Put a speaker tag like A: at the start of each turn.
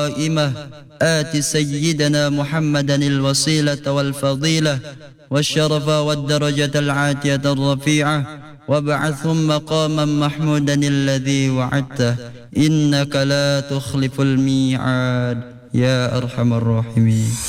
A: آت سيدنا محمدا الوسيلة والفضيلة والشرف والدرجة العاتية الرفيعة وابعثهم مقاما محمودا الذي وعدته إنك لا تخلف الميعاد يا أرحم الراحمين.